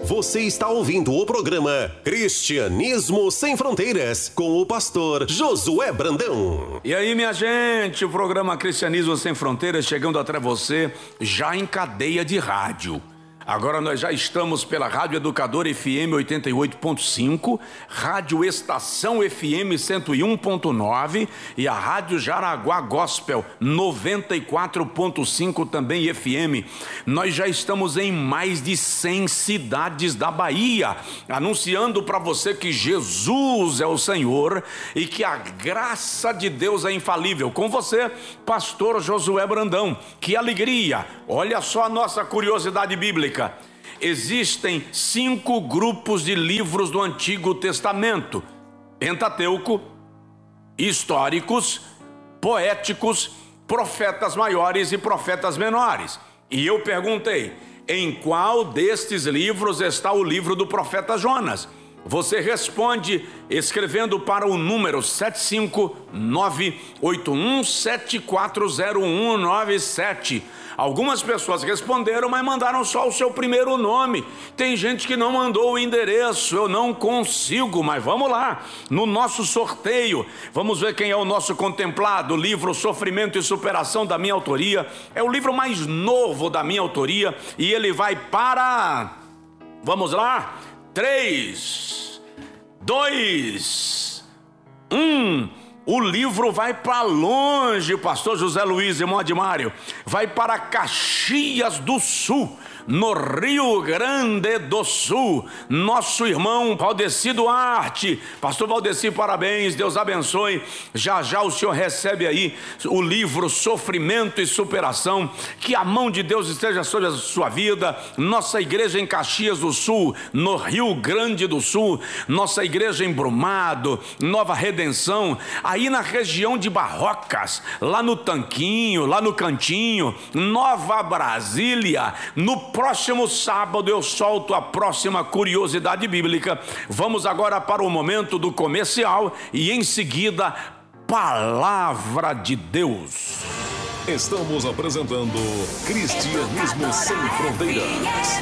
Você está ouvindo o programa Cristianismo Sem Fronteiras, com o pastor Josué Brandão. E aí, minha gente, o programa Cristianismo Sem Fronteiras chegando até você já em cadeia de rádio. Agora nós já estamos pela Rádio Educador FM 88.5, Rádio Estação FM 101.9 e a Rádio Jaraguá Gospel 94.5 também FM. Nós já estamos em mais de 100 cidades da Bahia, anunciando para você que Jesus é o Senhor e que a graça de Deus é infalível. Com você, pastor Josué Brandão. Que alegria! Olha só a nossa curiosidade bíblica. Existem 5 grupos de livros do Antigo Testamento: Pentateuco, históricos, poéticos, profetas maiores e profetas menores. E eu perguntei, em qual destes livros está o livro do profeta Jonas? Você responde escrevendo para o número 75981740197. Algumas pessoas responderam, mas mandaram só o seu primeiro nome. Tem gente que não mandou o endereço, eu não consigo, mas vamos lá. No nosso sorteio, vamos ver quem é o nosso contemplado. O livro Sofrimento e Superação, da minha autoria. É o livro mais novo da minha autoria e ele vai para... Vamos lá? 3, 2, 1... O livro vai para longe, pastor José Luiz, irmão Adimário. Vai para Caxias do Sul, no Rio Grande do Sul. Nosso irmão Valdeci Duarte. Pastor Valdeci, parabéns, Deus abençoe. Já já o senhor recebe aí o livro Sofrimento e Superação. Que a mão de Deus esteja sobre a sua vida. Nossa igreja em Caxias do Sul, no Rio Grande do Sul. Nossa igreja em Brumado, Nova Redenção, aí na região de Barrocas, lá no Tanquinho, lá no Cantinho, Nova Brasília. No próximo sábado eu solto a próxima curiosidade bíblica. Vamos agora para o momento do comercial e em seguida, Palavra de Deus. Estamos apresentando Cristianismo Sem Fronteiras.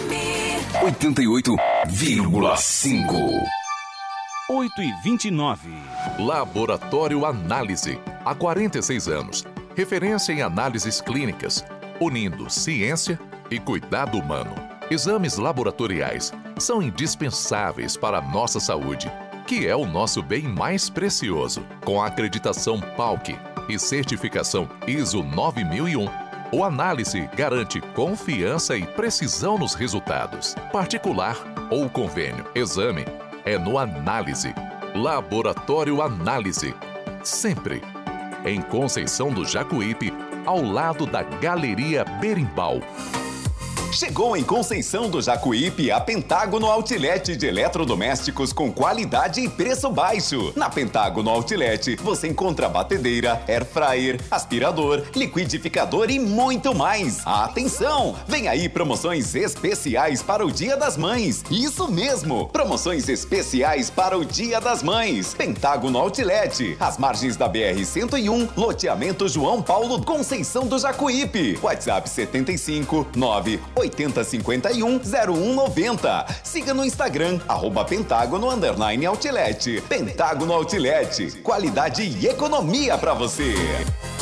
88,5. 8h29. Laboratório Análise. Há 46 anos. Referência em análises clínicas, unindo ciência e cuidado humano. Exames laboratoriais são indispensáveis para a nossa saúde, que é o nosso bem mais precioso. Com a acreditação PALC e certificação ISO 9001, o Análise garante confiança e precisão nos resultados. Particular ou convênio, exame é no Análise. Laboratório Análise. Sempre em Conceição do Jacuípe, ao lado da Galeria Berimbau. Chegou em Conceição do Jacuípe a Pentágono Outlet de eletrodomésticos com qualidade e preço baixo. Na Pentágono Outlet você encontra batedeira, air fryer, aspirador, liquidificador e muito mais. Atenção! Vem aí promoções especiais para o Dia das Mães. Isso mesmo! Promoções especiais para o Dia das Mães. Pentágono Outlet, às margens da BR-101, loteamento João Paulo, Conceição do Jacuípe. WhatsApp 75 9 8051-0190. Siga no Instagram, @Pentágono_Outlet. Pentágono Outlet, qualidade e economia pra você.